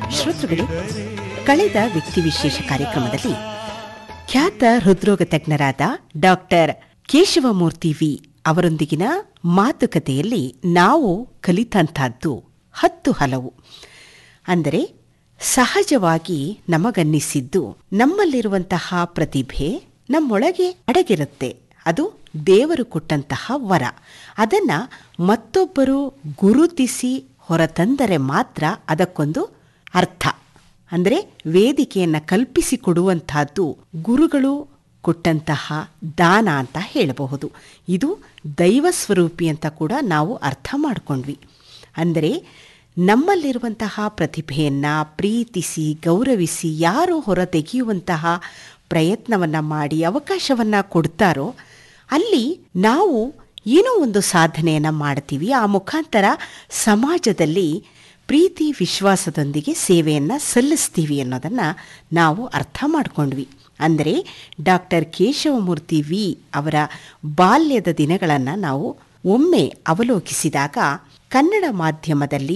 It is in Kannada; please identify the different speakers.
Speaker 1: ಶ್ರೋತೃಗಳೇ, ಕಳೆದ ವ್ಯಕ್ತಿ ವಿಶೇಷ ಕಾರ್ಯಕ್ರಮದಲ್ಲಿ ಖ್ಯಾತ ಹೃದ್ರೋಗ ತಜ್ಞರಾದ ಡಾಕ್ಟರ್ ಕೇಶವಮೂರ್ತಿ ವಿ ಅವರೊಂದಿಗಿನ ಮಾತುಕತೆಯಲ್ಲಿ ನಾವು ಕಲಿತಂತಹದ್ದು 10 ಹಲವು. ಅಂದರೆ ಸಹಜವಾಗಿ ನಮಗನ್ನಿಸಿದ್ದು ನಮ್ಮಲ್ಲಿರುವಂತಹ ಪ್ರತಿಭೆ ನಮ್ಮೊಳಗೆ ಅಡಗಿರುತ್ತೆ. ಅದು ದೇವರು ಕೊಟ್ಟಂತಹ ವರ. ಅದನ್ನು ಮತ್ತೊಬ್ಬರು ಗುರುತಿಸಿ ಹೊರತಂದರೆ ಮಾತ್ರ ಅದಕ್ಕೊಂದು ಅರ್ಥ. ಅಂದರೆ ವೇದಿಕೆಯನ್ನು ಕಲ್ಪಿಸಿಕೊಡುವಂತಹದ್ದು ಗುರುಗಳು ಕೊಟ್ಟಂತಹ ದಾನ ಅಂತ ಹೇಳಬಹುದು. ಇದು ದೈವ ಸ್ವರೂಪಿ ಅಂತ ಕೂಡ ನಾವು ಅರ್ಥ ಮಾಡಿಕೊಂಡ್ವಿ. ಅಂದರೆ ನಮ್ಮಲ್ಲಿರುವಂತಹ ಪ್ರತಿಭೆಯನ್ನು ಪ್ರೀತಿಸಿ ಗೌರವಿಸಿ ಯಾರು ಹೊರತೆಗೆಯುವಂತಹ ಪ್ರಯತ್ನವನ್ನು ಮಾಡಿ ಅವಕಾಶವನ್ನು ಕೊಡ್ತಾರೋ ಅಲ್ಲಿ ನಾವು ಏನೋ ಒಂದು ಸಾಧನೆಯನ್ನು ಮಾಡ್ತೀವಿ. ಆ ಮುಖಾಂತರ ಸಮಾಜದಲ್ಲಿ ಪ್ರೀತಿ ವಿಶ್ವಾಸದೊಂದಿಗೆ ಸೇವೆಯನ್ನು ಸಲ್ಲಿಸ್ತೀವಿ ಅನ್ನೋದನ್ನು ನಾವು ಅರ್ಥ ಮಾಡಿಕೊಂಡ್ವಿ. ಅಂದರೆ ಡಾಕ್ಟರ್ ಕೇಶವಮೂರ್ತಿ ವಿ ಅವರ ಬಾಲ್ಯದ ದಿನಗಳನ್ನು ನಾವು ಒಮ್ಮೆ ಅವಲೋಕಿಸಿದಾಗ ಕನ್ನಡ ಮಾಧ್ಯಮದಲ್ಲಿ